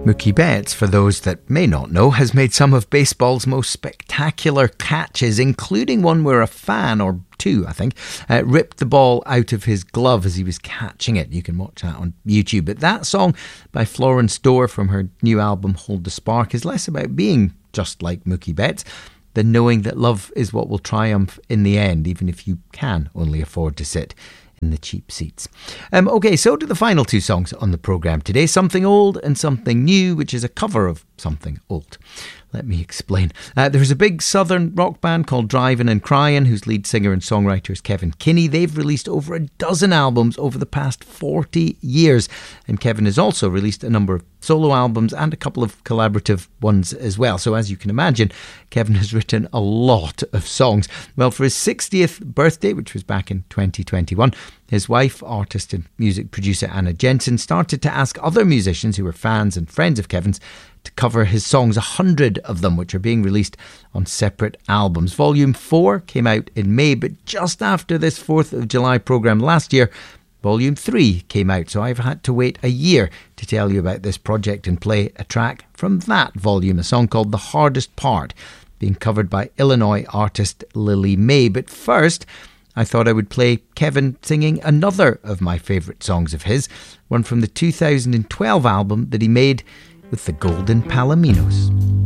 Mookie Betts, for those that may not know, has made some of baseball's most spectacular catches, including one where a fan, or two I think, ripped the ball out of his glove as he was catching it. You can watch that on YouTube. But that song by Florence Dorr from her new album Hold the Spark is less about being just like Mookie Betts than knowing that love is what will triumph in the end, even if you can only afford to sit in the cheap seats. Okay, so to the final two songs on the programme today, Something Old and Something New, which is a cover of something old. Let me explain. There's a big southern rock band called Drivin' and Cryin', whose lead singer and songwriter is Kevin Kinney. They've released over a dozen albums over the past 40 years. And Kevin has also released a number of solo albums and a couple of collaborative ones as well. So as you can imagine, Kevin has written a lot of songs. Well, for his 60th birthday, which was back in 2021, his wife, artist and music producer Anna Jensen, started to ask other musicians who were fans and friends of Kevin's to cover his songs, 100 of them, which are being released on separate albums. Volume 4 came out in May, but just after this 4th of July programme last year, Volume 3 came out, so I've had to wait a year to tell you about this project and play a track from that volume, a song called The Hardest Part, being covered by Illinois artist Lily May. But first, I thought I would play Kevin singing another of my favourite songs of his, one from the 2012 album that he made with the Golden Palominos.